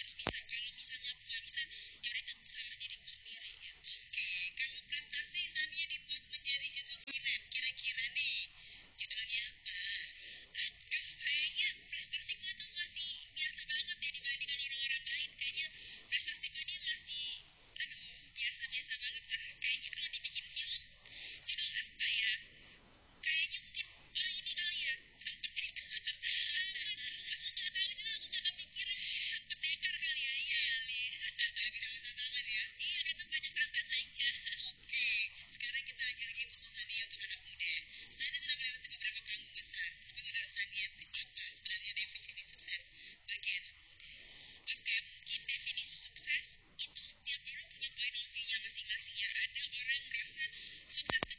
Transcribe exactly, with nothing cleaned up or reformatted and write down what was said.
harus bisa. Kalau misalnya aku nggak bisa, ya udah itu salah diriku sendiri gitu. Oke, kalau prestasi Sania dibuat menjadi judul film, kira-kira nih judulnya apa? Aduh, kayaknya prestasiku itu masih biasa banget ya dibandingkan orang-orang lain. Kayaknya prestasiku ini masih, aduh, biasa-biasa banget lah. Kayaknya kalau dibikin film, judul apa ya? Kayaknya mungkin, oh ini kali ya, Sang Pendekar. Aku nggak tahu juga, aku nggak kepikiran mungkin Sang Pendekar kali ya, iya kali. Lebih awal banget ya. Iya, karena banyak tantangannya. Oke, sekarang kita lanjut lagi pesan Sania untuk anak muda. Sania sudah melewati beberapa panggung besar, tapi menurut Sania apa sebenarnya definisi sukses bagi anak muda? Oke, mungkin definisi sukses itu setiap orang punya point of view-nya masing-masing ya. Ada orang yang merasa sukses